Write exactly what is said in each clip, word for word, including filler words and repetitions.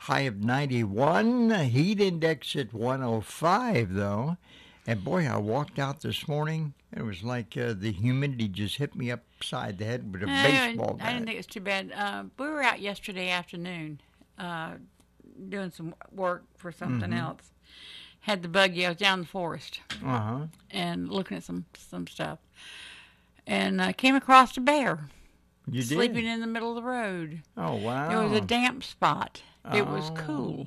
high of ninety-one. Heat index at one oh five, though. And boy, I walked out this morning. It was like uh, the humidity just hit me upside the head with a No, baseball bat. I didn't think it was too bad. Uh, we were out yesterday afternoon uh, doing some work for something Mhm. else. Had the buggy. I was down in the forest Uh-huh. and looking at some some stuff, and I came across a bear You did? sleeping in the middle of the road. Oh, wow. There was a damp spot. It was Oh. cool,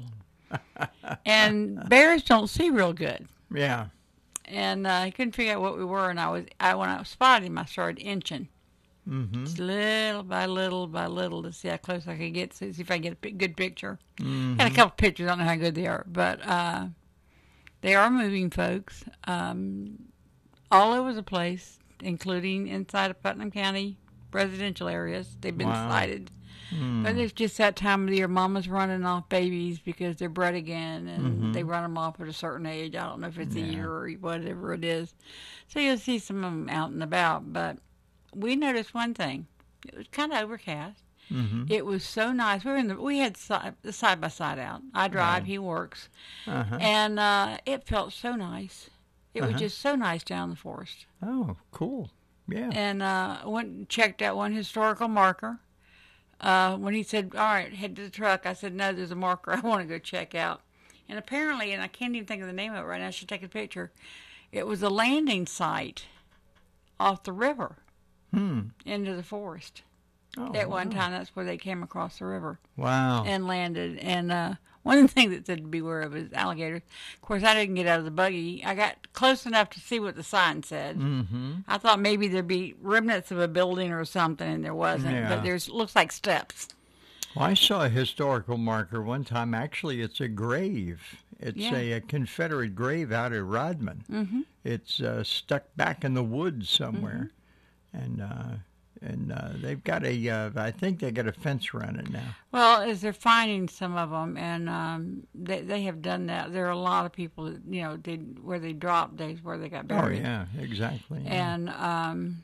and bears don't see real good. Yeah. And uh, I couldn't figure out what we were. And I was, I when I spotted him, I started inching, Mm-hmm. just little by little by little, to see how close I could get, to see if I get a pi- good picture. Mm-hmm. Had a couple pictures. I don't know how good they are, but uh, they are moving, folks, um, all over the place, including inside of Putnam County residential areas. They've been Wow. sighted. Mm. But it's just that time of the year. Mama's running off babies because they're bred again, and Mhm. they run them off at a certain age. I don't know if it's Yeah. a year or whatever it is. So you'll see some of them out and about. But we noticed one thing. It was kind of overcast. Mm-hmm. It was so nice. We were in the we had side, the side by side out. I drive, Right. he works, Uh-huh. and uh, it felt so nice. It Uh-huh. was just so nice down in the forest. Oh, cool. Yeah. And uh, went and checked out one historical marker. Uh, when he said, all right, head to the truck, I said, no, there's a marker I want to go check out. And apparently, and I can't even think of the name of it right now, I should take a picture. It was a landing site off the river Hmm. into the forest. Oh, At one wow. time, that's where they came across the river Wow. and landed. And uh, one of the things that said to beware of is alligators. Of course, I didn't get out of the buggy. I got close enough to see what the sign said. Mm-hmm. I thought maybe there'd be remnants of a building or something, and there wasn't. Yeah. But there's looks like steps. Well, I saw a historical marker one time. Actually, it's a grave. It's Yeah. a, a Confederate grave out at Rodman. Mm-hmm. It's uh, stuck back in the woods somewhere. And uh, and uh, they've got a, uh, I think they got a fence around it now. Well, as they're finding some of them, and um, they they have done that. There are a lot of people that you know did where they dropped days where they got Oh, buried. yeah, exactly. Yeah. And um,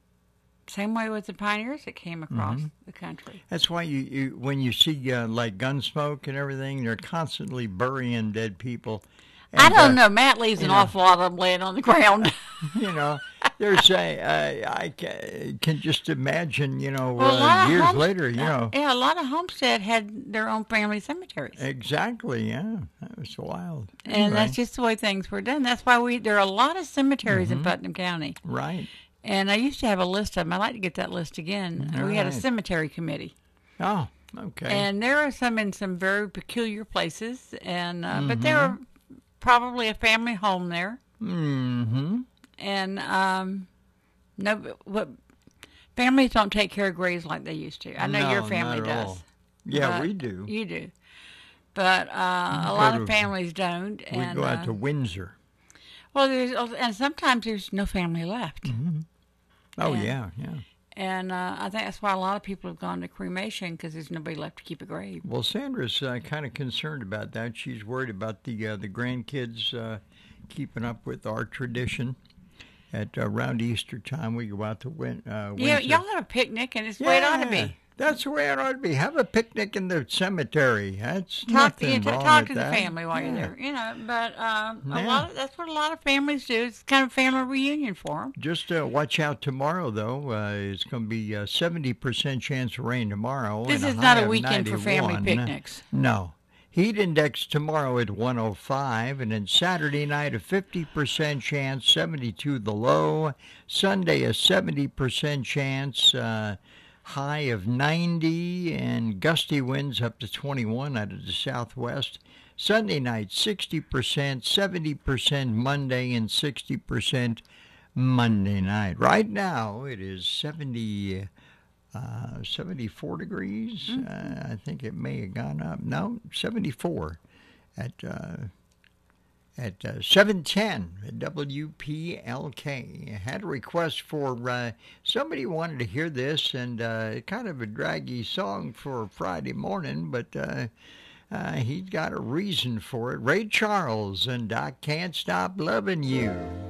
same way with the pioneers that came across Mm-hmm. the country. That's why you, you when you see uh, like Gunsmoke and everything, they're constantly burying dead people. And, I don't uh, know. Matt leaves an know. awful lot of them laying on the ground. You know, there's a, I, I ca- can just imagine, you know, Well, a lot uh, of years homes- later, you know. Yeah, a lot of Homestead had their own family cemeteries. Exactly, yeah. That was wild. And Anyway, that's just the way things were done. That's why we there are a lot of cemeteries Mm-hmm. in Putnam County. right. And I used to have a list of them. I'd like to get that list again. All we had a right. cemetery committee. Oh, okay. And there are some in some very peculiar places. and uh, But Mm-hmm. there are probably a family home there. mm-hmm. And um, no, what, families don't take care of graves like they used to. I know No, your family not at does. all. Yeah, but we do. You do. But uh, a go lot to- of families don't. We and, go out uh, to Windsor. Well, there's and sometimes there's no family left. Oh, and- yeah, yeah. And uh, I think that's why a lot of people have gone to cremation because there's nobody left to keep a grave. Well, Sandra's uh, kind of concerned about that. She's worried about the uh, the grandkids uh, keeping up with our tradition. At uh, around Easter time, we go out to Win- uh, Windsor. Yeah, y'all have a picnic, and it's the way it ought to Yeah, be. That's the way it ought to be. Have a picnic in the cemetery. That's Talk, nothing you know, wrong talk with to the that. family while Yeah. you're there, you know. But um, a Yeah. lot of that's what a lot of families do. It's kind of family reunion for them. Just uh, watch out tomorrow, though. Uh, it's going to be a seventy percent chance of rain tomorrow. This and is a not high a of weekend for family ninety-one. picnics. No. Heat index tomorrow at one oh five, and then Saturday night a fifty percent chance, seventy-two the low. Sunday a seventy percent chance, uh, high of ninety, and gusty winds up to twenty-one out of the southwest. Sunday night sixty percent, seventy percent Monday, and sixty percent Monday night. Right now it is seventy. Uh, seventy-four degrees. Uh, I think it may have gone up. No, seventy-four at uh, at uh, seven ten at W P L K. I had a request for uh, somebody wanted to hear this, and uh, kind of a draggy song for Friday morning, but uh, uh, he's got a reason for it. Ray Charles and I Can't Stop Loving You.